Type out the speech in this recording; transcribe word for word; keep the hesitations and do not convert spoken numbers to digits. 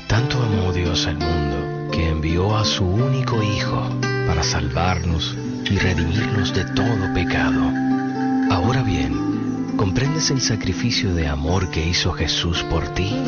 tanto amó Dios al mundo, que envió a su único Hijo para salvarnos y redimirnos de todo pecado. Ahora bien, ¿comprendes el sacrificio de amor que hizo Jesús por ti?